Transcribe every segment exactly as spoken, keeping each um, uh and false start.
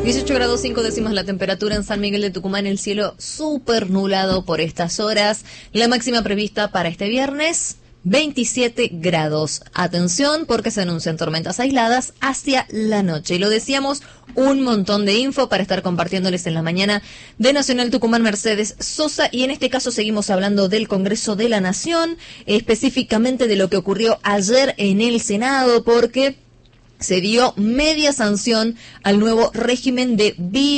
dieciocho grados cinco décimas la temperatura en San Miguel de Tucumán, el cielo súper nublado por estas horas. La máxima prevista para este viernes, veintisiete grados. Atención porque se anuncian tormentas aisladas hacia la noche. Y lo decíamos, un montón de info para estar compartiéndoles en la mañana de Nacional Tucumán Mercedes Sosa. Y en este caso seguimos hablando del Congreso de la Nación, específicamente de lo que ocurrió ayer en el Senado, porque se dio media sanción al nuevo régimen de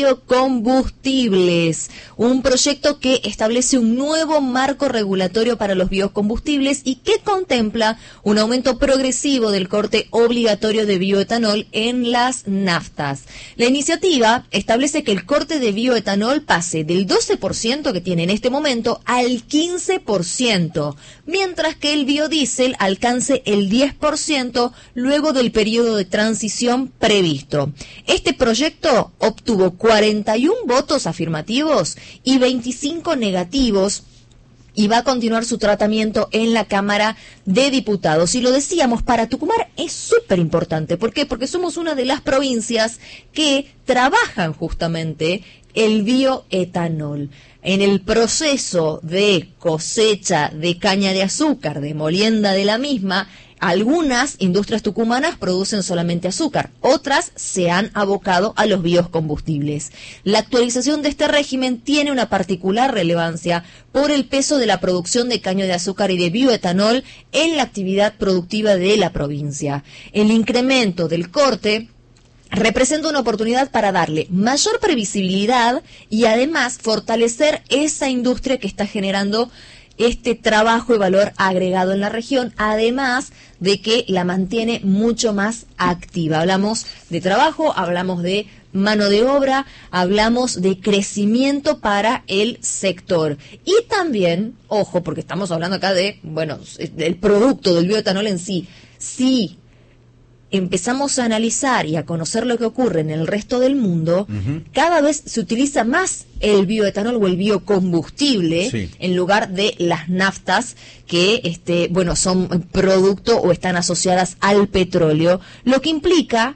biocombustibles, un proyecto que establece un nuevo marco regulatorio para los biocombustibles y que contempla un aumento progresivo del corte obligatorio de bioetanol en las naftas. La iniciativa establece que el corte de bioetanol pase del doce por ciento que tiene en este momento al quince por ciento, mientras que el biodiesel alcance el diez por ciento luego del periodo de transición previsto. Este proyecto obtuvo cuarenta y uno votos afirmativos y veinticinco negativos y va a continuar su tratamiento en la Cámara de Diputados. Y lo decíamos, para Tucumán es súper importante. ¿Por qué? Porque somos una de las provincias que trabajan justamente el bioetanol. En el proceso de cosecha de caña de azúcar, de molienda de la misma, algunas industrias tucumanas producen solamente azúcar, otras se han abocado a los biocombustibles. La actualización de este régimen tiene una particular relevancia por el peso de la producción de caña de azúcar y de bioetanol en la actividad productiva de la provincia. El incremento del corte representa una oportunidad para darle mayor previsibilidad y además fortalecer esa industria que está generando este trabajo y valor agregado en la región, además de que la mantiene mucho más activa. Hablamos de trabajo, hablamos de mano de obra, hablamos de crecimiento para el sector. Y también, ojo, porque estamos hablando acá de, bueno, del producto del bioetanol en sí. Sí. Empezamos a analizar y a conocer lo que ocurre en el resto del mundo, uh-huh. cada vez se utiliza más el bioetanol o el biocombustible sí. en lugar de las naftas que este bueno son producto o están asociadas al petróleo, lo que implica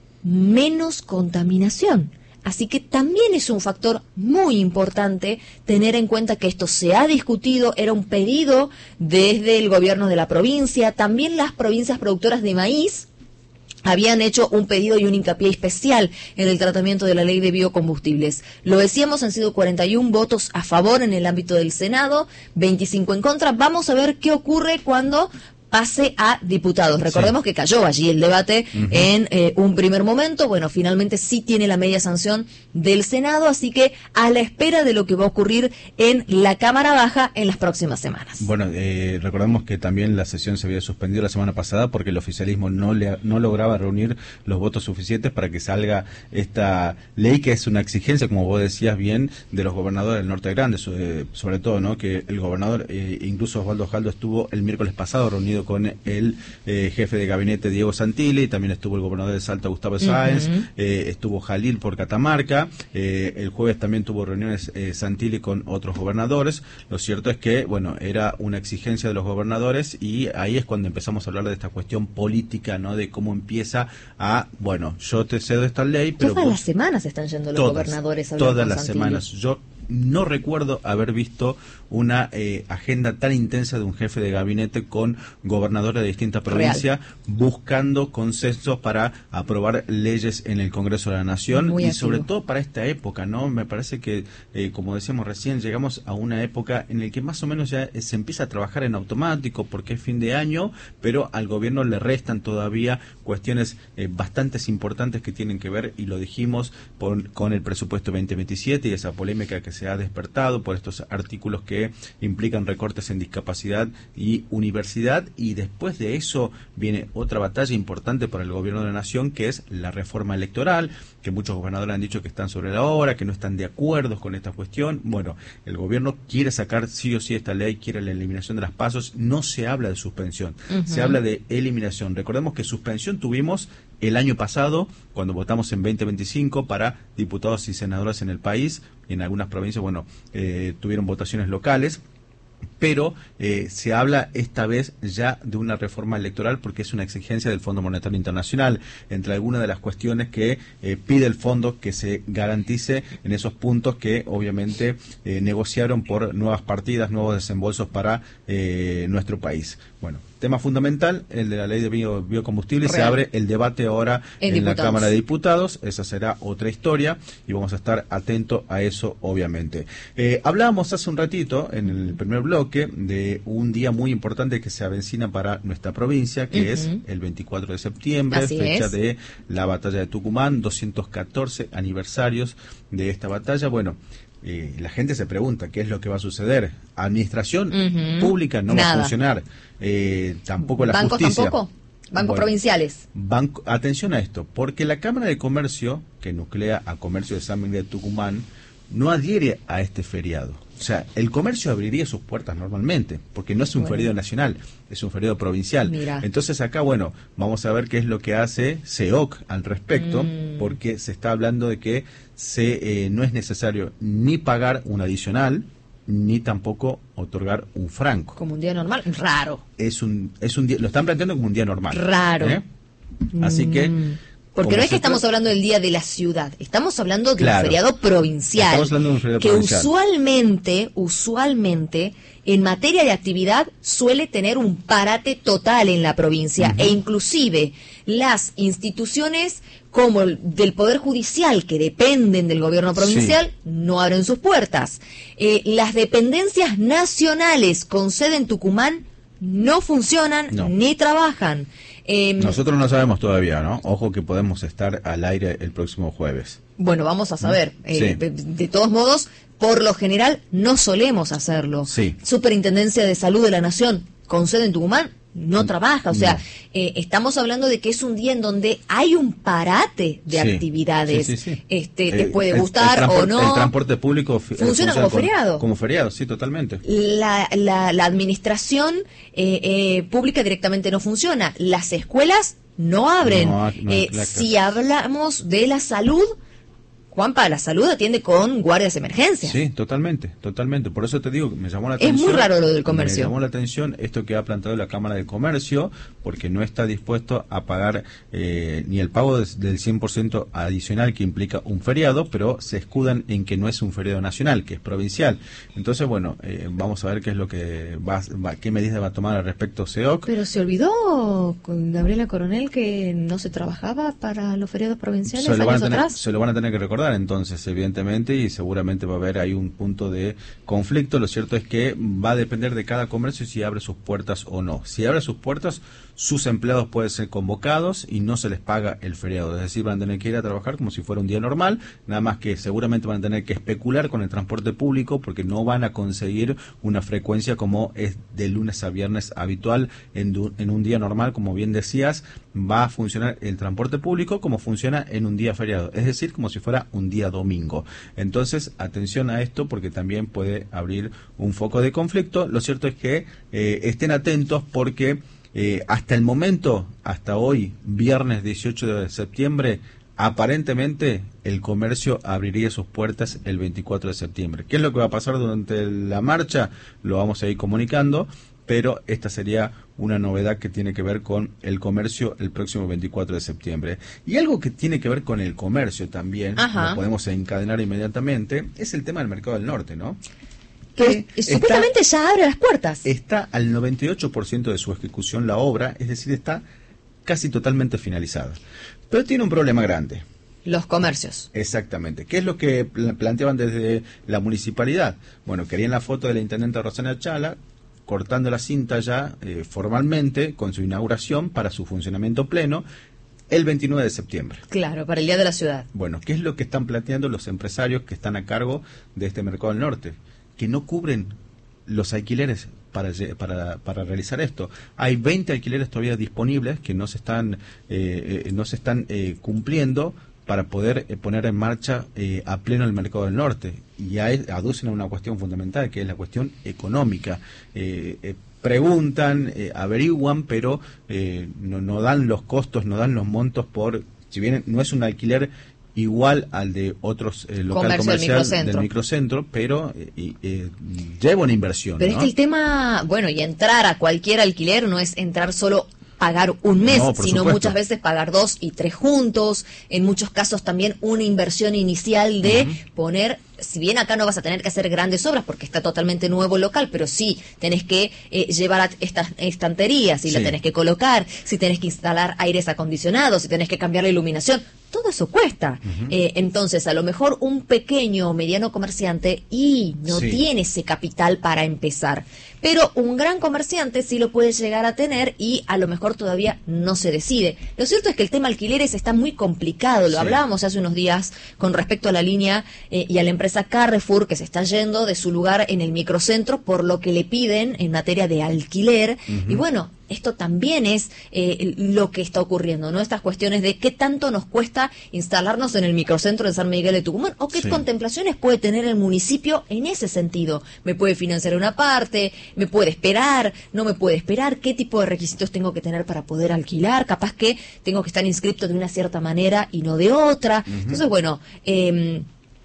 menos contaminación. Así que también es un factor muy importante tener en cuenta que esto se ha discutido, era un pedido desde el gobierno de la provincia, también las provincias productoras de maíz habían hecho un pedido y un hincapié especial en el tratamiento de la ley de biocombustibles. Lo decíamos, han sido cuarenta y uno votos a favor en el ámbito del Senado, veinticinco en contra. Vamos a ver qué ocurre cuando pase a diputados. Recordemos sí. que cayó allí el debate uh-huh. en eh, un primer momento. Bueno, finalmente sí tiene la media sanción del Senado, así que a la espera de lo que va a ocurrir en la Cámara Baja en las próximas semanas. Bueno, eh, recordemos que también la sesión se había suspendido la semana pasada porque el oficialismo no le, no lograba reunir los votos suficientes para que salga esta ley, que es una exigencia, como vos decías bien, de los gobernadores del Norte Grande, sobre, sobre todo, ¿no? Que el gobernador, eh, incluso Osvaldo Jaldo, estuvo el miércoles pasado reunido con el eh, jefe de gabinete Diego Santilli, y también estuvo el gobernador de Salta Gustavo Sáenz, uh-huh. eh, estuvo Jalil por Catamarca, eh, el jueves también tuvo reuniones eh, Santilli con otros gobernadores. Lo cierto es que, bueno, era una exigencia de los gobernadores y ahí es cuando empezamos a hablar de esta cuestión política, ¿no? De cómo empieza a, bueno, yo te cedo esta ley, pero todas vos, las semanas están yendo los todas, gobernadores a hablar todas con las Santilli. semanas. Yo no recuerdo haber visto una eh, agenda tan intensa de un jefe de gabinete con gobernadores de distintas provincias buscando consensos para aprobar leyes en el Congreso de la Nación. Muy y activo. Sobre todo para esta época, ¿no? Me parece que, eh, como decíamos recién, llegamos a una época en la que más o menos ya se empieza a trabajar en automático porque es fin de año, pero al gobierno le restan todavía cuestiones eh, bastante importantes que tienen que ver, y lo dijimos, por, con el presupuesto veinte veintisiete y esa polémica que se ha despertado por estos artículos que implican recortes en discapacidad y universidad. Y después de eso viene otra batalla importante para el gobierno de la Nación, que es la reforma electoral, que muchos gobernadores han dicho que están sobre la hora, que no están de acuerdo con esta cuestión. Bueno, el gobierno quiere sacar sí o sí esta ley, quiere la eliminación de las pasos. No se habla de suspensión, uh-huh. se habla de eliminación. Recordemos que suspensión tuvimos el año pasado, cuando votamos en veinte veinticinco para diputados y senadores en el país. En algunas provincias, bueno, eh, tuvieron votaciones locales. pero eh, se habla esta vez ya de una reforma electoral porque es una exigencia del Fondo Monetario Internacional, entre algunas de las cuestiones que eh, pide el fondo que se garantice en esos puntos que obviamente eh, negociaron por nuevas partidas, nuevos desembolsos para eh, nuestro país. Bueno, tema fundamental, el de la ley de bio, biocombustibles. Real. Se abre el debate ahora en, en la Cámara de Diputados, esa será otra historia y vamos a estar atentos a eso, obviamente. Eh, hablábamos hace un ratito, en el primer bloque, de un día muy importante que se avecina para nuestra provincia, que uh-huh. es el veinticuatro de septiembre, Así fecha es. de la batalla de Tucumán, doscientos catorce aniversarios de esta batalla. Bueno, Eh, la gente se pregunta qué es lo que va a suceder. Administración uh-huh. pública no Nada. va a funcionar, eh, tampoco la ¿Bancos justicia. Tampoco? Bancos bueno, provinciales. Banco, atención a esto, porque la Cámara de Comercio, que nuclea a Comercio de San Miguel de Tucumán, no adhiere a este feriado. O sea, el comercio abriría sus puertas normalmente, porque no es un bueno. feriado nacional, es un feriado provincial. Mira. Entonces acá, bueno, vamos a ver qué es lo que hace C E O C al respecto, mm. porque se está hablando de que se eh, no es necesario ni pagar un adicional, ni tampoco otorgar un franco. Como un día normal, raro. Es un, es un día, lo están planteando como un día normal. Raro. ¿eh? Así que... Mm. Porque no es que estamos hablando del Día de la Ciudad, estamos hablando de claro, un feriado provincial, estamos hablando de un feriado que provincial. usualmente, usualmente, en materia de actividad suele tener un parate total en la provincia, uh-huh. e inclusive las instituciones como el del Poder Judicial, que dependen del gobierno provincial, sí. no abren sus puertas. Eh, las dependencias nacionales con sede en Tucumán no funcionan no. ni trabajan. Eh, Nosotros no sabemos todavía, ¿no? Ojo que podemos estar al aire el próximo jueves. Bueno, vamos a saber. ¿Mm? Eh, sí. de, de todos modos, por lo general, no solemos hacerlo. Sí. Superintendencia de Salud de la Nación, con sede en Tucumán, no trabaja. O sea, no. eh, estamos hablando de que es un día en donde hay un parate de sí. actividades. Sí, sí, sí. Este, te eh, puede el, gustar el o no. El transporte público funciona, funciona como con, feriado. Como feriado, sí, totalmente. La, la, la administración eh, eh, pública directamente no funciona. Las escuelas no abren. No, no, eh, claro. Si hablamos de la salud, Juanpa, la salud atiende con guardias de emergencia. Sí, totalmente, totalmente. Por eso te digo que me llamó la atención. Es muy raro lo del comercio. Me llamó la atención esto que ha planteado la Cámara de Comercio, porque no está dispuesto a pagar eh, ni el pago de, del cien por ciento adicional que implica un feriado, pero se escudan en que no es un feriado nacional, que es provincial. Entonces, bueno, eh, vamos a ver qué es lo que va, va qué medidas va a tomar al respecto C E O C. Pero se olvidó con Gabriela Coronel que no se trabajaba para los feriados provinciales se lo años van a tener, atrás. Se lo van a tener que recordar entonces, evidentemente, y seguramente va a haber ahí un punto de conflicto. Lo cierto es que va a depender de cada comercio si abre sus puertas o no. Si abre sus puertas, sus empleados pueden ser convocados y no se les paga el feriado, es decir, van a tener que ir a trabajar como si fuera un día normal, nada más que seguramente van a tener que especular con el transporte público porque no van a conseguir una frecuencia como es de lunes a viernes habitual en, en un día normal. Como bien decías, va a funcionar el transporte público como funciona en un día feriado, es decir, como si fuera un día domingo. Entonces, atención a esto porque también puede abrir un foco de conflicto. Lo cierto es que eh, estén atentos porque Eh, hasta el momento, hasta hoy, viernes dieciocho de septiembre, aparentemente el comercio abriría sus puertas el veinticuatro de septiembre. ¿Qué es lo que va a pasar durante la marcha? Lo vamos a ir comunicando, pero esta sería una novedad que tiene que ver con el comercio el próximo veinticuatro de septiembre. Y algo que tiene que ver con el comercio también, Ajá. lo podemos encadenar inmediatamente, es el tema del mercado del norte, ¿no? Que está, supuestamente ya abre las puertas. Está al noventa y ocho por ciento de su ejecución la obra, es decir, está casi totalmente finalizada. Pero tiene un problema grande. Los comercios. Exactamente. ¿Qué es lo que planteaban desde la municipalidad? Bueno, querían la foto de la intendenta Rosana Chala cortando la cinta ya eh, formalmente con su inauguración para su funcionamiento pleno el veintinueve de septiembre. Claro, para el Día de la Ciudad. Bueno, ¿qué es lo que están planteando los empresarios que están a cargo de este mercado del norte? Que no cubren los alquileres para, para, para realizar esto. Hay veinte alquileres todavía disponibles que no se están, eh, eh, no se están eh, cumpliendo para poder eh, poner en marcha eh, a pleno el mercado del norte. Y ahí aducen a una cuestión fundamental, que es la cuestión económica. Eh, eh, preguntan, eh, averiguan, pero eh, no, no dan los costos, no dan los montos por, si bien no es un alquiler igual al de otros eh, local Comercio del comercial microcentro. del microcentro, pero eh, eh, lleva una inversión. Pero ¿no? es que el tema, bueno, y entrar a cualquier alquiler no es entrar solo pagar un mes, No, por sino supuesto. muchas veces pagar dos y tres juntos, en muchos casos también una inversión inicial de uh-huh. poner, si bien acá no vas a tener que hacer grandes obras porque está totalmente nuevo el local, pero sí tenés que eh, llevar a estas estanterías, si sí. la tenés que colocar, si tenés que instalar aires acondicionados, si tenés que cambiar la iluminación, todo eso cuesta. Uh-huh. Eh, entonces, a lo mejor un pequeño o mediano comerciante y no sí. tiene ese capital para empezar. Pero un gran comerciante sí lo puede llegar a tener y a lo mejor todavía no se decide. Lo cierto es que el tema alquileres está muy complicado. Lo sí. hablábamos hace unos días con respecto a la línea eh, y a la empresa Carrefour, que se está yendo de su lugar en el microcentro por lo que le piden en materia de alquiler. Uh-huh. Y bueno, esto también es eh, lo que está ocurriendo, ¿no? Estas cuestiones de qué tanto nos cuesta instalarnos en el microcentro de San Miguel de Tucumán o qué sí. contemplaciones puede tener el municipio en ese sentido. ¿Me puede financiar una parte? ¿Me puede esperar? ¿No me puede esperar? ¿Qué tipo de requisitos tengo que tener para poder alquilar? Capaz que tengo que estar inscrito de una cierta manera y no de otra. Uh-huh. Entonces, bueno, eh,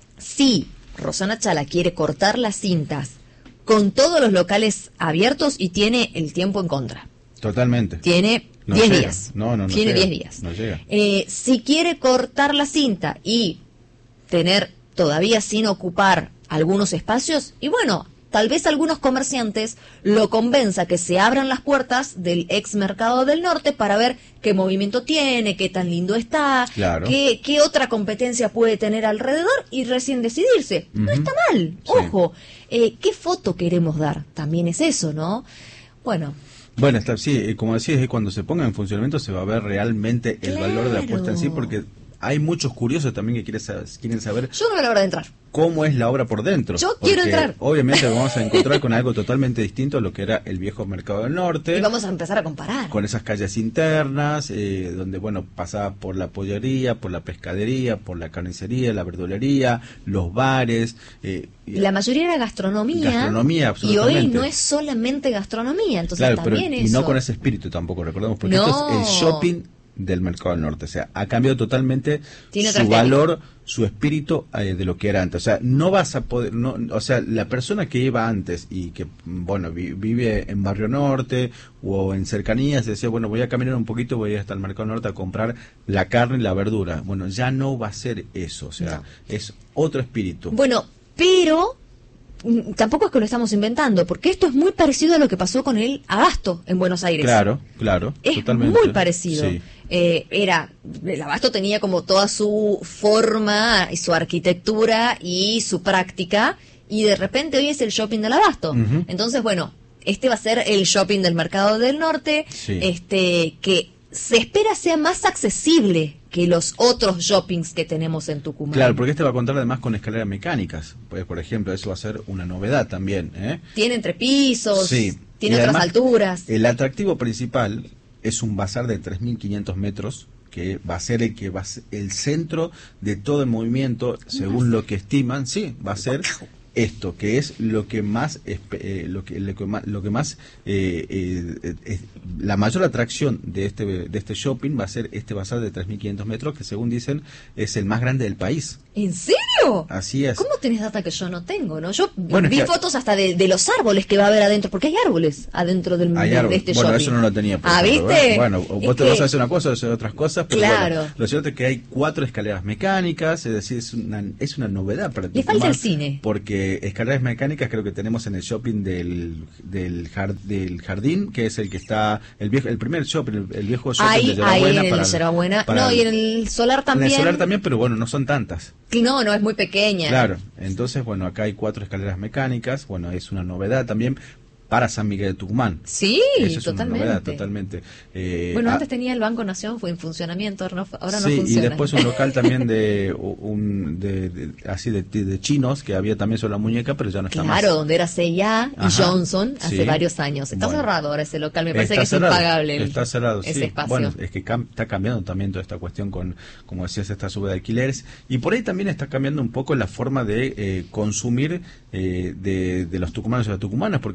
si Rosana Chala quiere cortar las cintas con todos los locales abiertos y tiene el tiempo en contra. Totalmente. Tiene no diez llega. días. No, no, no Tiene llega. diez días. No llega. Eh, si quiere cortar la cinta y tener todavía sin ocupar algunos espacios, y bueno, tal vez algunos comerciantes lo convenza que se abran las puertas del ex Mercado del Norte para ver qué movimiento tiene, qué tan lindo está, claro. qué, qué otra competencia puede tener alrededor y recién decidirse. Uh-huh. No está mal. Sí. Ojo, eh, ¿qué foto queremos dar? También es eso, ¿no? Bueno... Bueno, está, sí, como decís, es cuando se ponga en funcionamiento se va a ver realmente el claro. valor de la apuesta en sí, porque hay muchos curiosos también que quieren saber, quieren saber yo no veo la hora de entrar. Cómo es la obra por dentro. Yo quiero entrar. Obviamente vamos a encontrar con algo totalmente distinto a lo que era el viejo Mercado del Norte. Y vamos a empezar a comparar. Con esas calles internas, eh, donde, bueno, pasaba por la pollería, por la pescadería, por la carnicería, la verdulería, los bares. Eh, y la mayoría era gastronomía. Gastronomía, absolutamente. Y hoy no es solamente gastronomía. Entonces claro, también pero, eso. Y no con ese espíritu tampoco, recordemos, porque no. esto es el shopping del Mercado del Norte, o sea, ha cambiado totalmente Tiene su valor, su espíritu eh, de lo que era antes, o sea, no vas a poder, no, o sea, la persona que iba antes y que, bueno, vi, vive en Barrio Norte o en cercanías, decía, bueno, voy a caminar un poquito, voy hasta el Mercado del Norte a comprar la carne y la verdura, bueno, ya no va a ser eso, o sea, no. es otro espíritu. Bueno, pero... tampoco es que lo estamos inventando, porque esto es muy parecido a lo que pasó con el Abasto en Buenos Aires. Claro, claro, es totalmente. muy parecido. Sí. Eh, era, el Abasto tenía como toda su forma y su arquitectura y su práctica, y de repente hoy es el shopping del Abasto. Uh-huh. Entonces, bueno, este va a ser el shopping del Mercado del Norte, sí. este que se espera sea más accesible que los otros shoppings que tenemos en Tucumán. Claro, porque este va a contar además con escaleras mecánicas. Pues, por ejemplo, eso va a ser una novedad también, ¿eh? Tiene entrepisos, sí. tiene y otras además, alturas. El atractivo principal es un bazar de tres mil quinientos metros, que va a ser el que va a ser el centro de todo el movimiento, según lo que estiman, sí, va a ser esto, que es lo que más eh, lo que lo que más, lo que más eh, eh, eh, la mayor atracción de este de este shopping va a ser este bazar de tres mil quinientos metros, que según dicen es el más grande del país. ¿En serio? Así es. ¿Cómo tenés data que yo no tengo, no? Yo bueno, vi es que, fotos hasta de, de los árboles que va a haber adentro, porque hay árboles adentro del hay de, árbol. de este bueno, shopping. Bueno, eso no lo tenía. Por ah, ejemplo, ¿viste? ¿eh? Bueno, vos es te que... vas a hacer una cosa, hacer otras cosas, pero claro. bueno, lo cierto es que hay cuatro escaleras mecánicas, es decir, es una, es una novedad para Le falta el cine. Porque escaleras mecánicas creo que tenemos en el shopping del del, jar, del jardín, que es el que está, el viejo el primer shopping, el, el viejo shopping ahí, de Yerbabuena. Ahí en el Yerbabuena. No, y en el Solar también. En el Solar también, pero bueno, no son tantas. No, no, es muy pequeña. Claro, entonces, bueno, acá hay cuatro escaleras mecánicas, bueno, es una novedad también para San Miguel de Tucumán. Sí, eso es totalmente. Una novedad, totalmente. Eh, bueno, a, antes tenía el Banco Nación, fue en funcionamiento, ahora no, ahora sí, no funciona. Y después un local también de, un, de, de así de, de chinos, que había también sobre la muñeca, pero ya no está claro, más. Claro, donde era C y A y Ajá, Johnson hace sí. varios años. Está bueno, cerrado ahora ese local, me parece que es cerrado, impagable. El, está cerrado, ese sí. espacio. Bueno, es que cam está cambiando también toda esta cuestión con, como decías, esta suba de alquileres. Y por ahí también está cambiando un poco la forma de eh, consumir eh, de, de los tucumanos y las tucumanas, porque recordemos que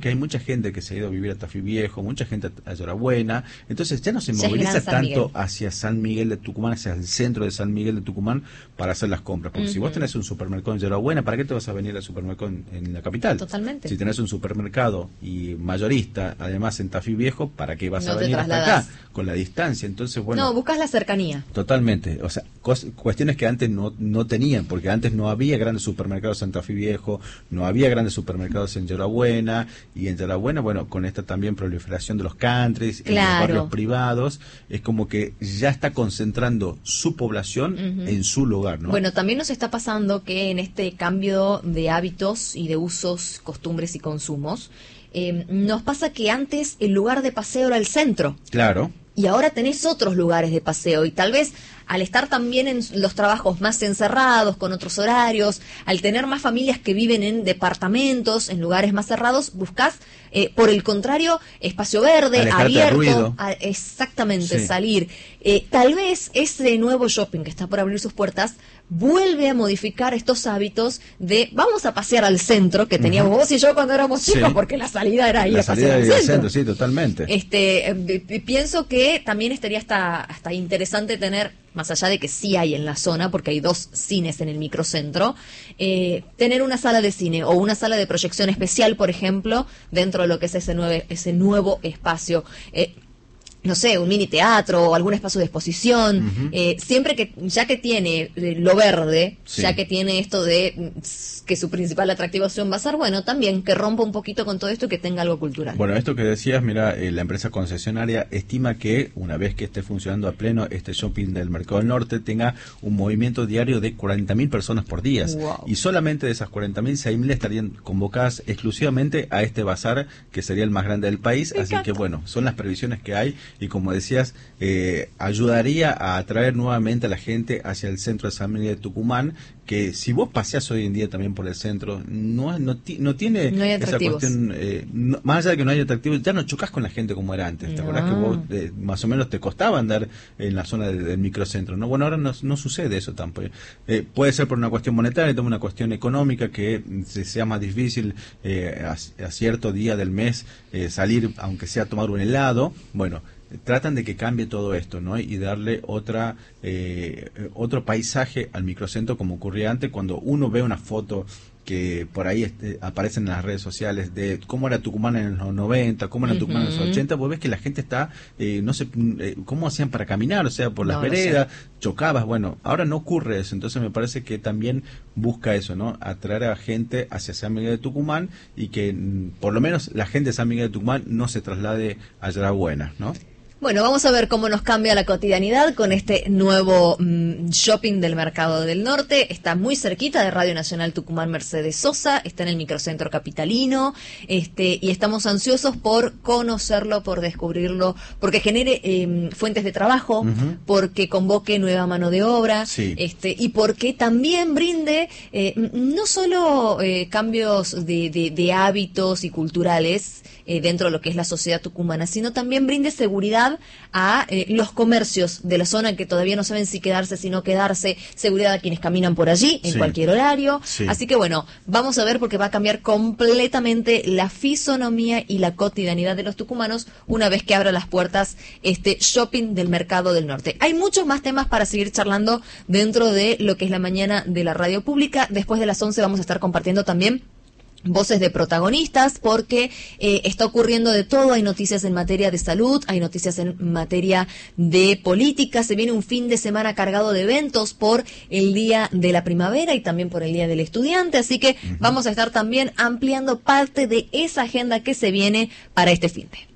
que hay mucha gente que se ha ido a vivir a Tafí Viejo, mucha gente a Llorabuena, entonces ya no se Ya es moviliza Gran San tanto Miguel. hacia San Miguel de Tucumán, hacia el centro de San Miguel de Tucumán para hacer las compras. Porque Ujú. si vos tenés un supermercado en Llorabuena, ¿para qué te vas a venir al supermercado en, en la capital? Totalmente. Si tenés un supermercado y mayorista, además en Tafí Viejo, ¿para qué vas No a te venir hasta trasladás. acá? Con la distancia, entonces bueno... No, buscas la cercanía. Totalmente, o sea, cos- cuestiones que antes no, no tenían, porque antes no había grandes supermercados en Tafí Viejo, no había grandes supermercados en Llorabuena, y en Llorabuena, bueno, con esta también proliferación de los countries, en los Claro. barrios privados, es como que ya está concentrando su población Ujú. en su lugar, ¿no? Bueno, también nos está pasando que en este cambio de hábitos y de usos, costumbres y consumos, eh, nos pasa que antes el lugar de paseo era el centro. Claro. Y ahora tenés otros lugares de paseo y tal vez al estar también en los trabajos más encerrados, con otros horarios, al tener más familias que viven en departamentos, en lugares más cerrados, buscás, eh, por el contrario, espacio verde, Alejarte del abierto, ruido. a- exactamente, Sí. salir. Eh, tal vez ese nuevo shopping que está por abrir sus puertas vuelve a modificar estos hábitos de vamos a pasear al centro que teníamos Ujú. vos y yo cuando éramos chicos, Sí. porque la salida era ir La a pasear salida al del centro. centro, sí, totalmente. Este, eh, pi- pienso que también estaría hasta, hasta interesante tener, más allá de que sí hay en la zona, porque hay dos cines en el microcentro, eh, tener una sala de cine o una sala de proyección especial, por ejemplo, dentro de lo que es ese, nueve, ese nuevo espacio. Eh, no sé, un mini teatro o algún espacio de exposición, Ujú. eh, siempre que, ya que tiene eh, lo verde, Sí. ya que tiene esto de mm, que su principal atractivación va a ser, bueno, también que rompa un poquito con todo esto y que tenga algo cultural. Bueno, esto que decías, mira, eh, la empresa concesionaria estima que una vez que esté funcionando a pleno este shopping del Mercado del Norte tenga un movimiento diario de cuarenta mil personas por día. Wow. Y solamente de esas cuarenta mil, seis mil estarían convocadas exclusivamente a este bazar que sería el más grande del país. Me Así encanta. que bueno, son las previsiones que hay y como decías, eh, ayudaría a atraer nuevamente a la gente hacia el centro de San Miguel de Tucumán, que si vos paseás hoy en día también por el centro, no, no, ti- no tiene No hay esa atractivos. cuestión, eh, no- más allá de que no haya atractivos, ya no chocas con la gente como era antes. ¿Te No. acordás que vos eh, más o menos te costaba andar en la zona de- del microcentro? No, bueno, ahora no, no sucede eso tampoco. Eh, puede ser por una cuestión monetaria, también una cuestión económica, que mm, se sea más difícil eh, a, a cierto día del mes eh, salir, aunque sea a tomar un helado. Bueno, tratan de que cambie todo esto, ¿no? Y darle otra eh, otro paisaje al microcentro, como ocurría antes, cuando uno ve una foto que por ahí este, aparecen en las redes sociales de cómo era Tucumán en los noventa, cómo era Tucumán en los Ujú. ochenta, vos ves que la gente está, eh, no sé, eh, cómo hacían para caminar, o sea, por las No lo veredas, chocabas, bueno, ahora no ocurre eso, entonces me parece que también busca eso, ¿no? Atraer a gente hacia San Miguel de Tucumán y que mm, por lo menos la gente de San Miguel de Tucumán no se traslade a Llorabuena, ¿no? Bueno, vamos a ver cómo nos cambia la cotidianidad con este nuevo mm, shopping del Mercado del Norte. Está muy cerquita de Radio Nacional Tucumán Mercedes Sosa, está en el microcentro capitalino, este, y estamos ansiosos por conocerlo, por descubrirlo, porque genere eh, fuentes de trabajo, Ujú. porque convoque nueva mano de obra, Sí. este, y porque también brinde eh, m- no solo eh, cambios de, de- de hábitos y culturales eh, dentro de lo que es la sociedad tucumana, sino también brinde seguridad a eh, los comercios de la zona que todavía no saben si quedarse, si no quedarse, seguridad a quienes caminan por allí en Sí. cualquier horario. Sí. Así que bueno, vamos a ver porque va a cambiar completamente la fisonomía y la cotidianidad de los tucumanos una vez que abra las puertas este shopping del Mercado del Norte. Hay muchos más temas para seguir charlando dentro de lo que es la mañana de la radio pública. Después de las once vamos a estar compartiendo también voces de protagonistas porque eh, está ocurriendo de todo, hay noticias en materia de salud, hay noticias en materia de política, se viene un fin de semana cargado de eventos por el Día de la Primavera y también por el Día del Estudiante, así que uh-huh. vamos a estar también ampliando parte de esa agenda que se viene para este fin de.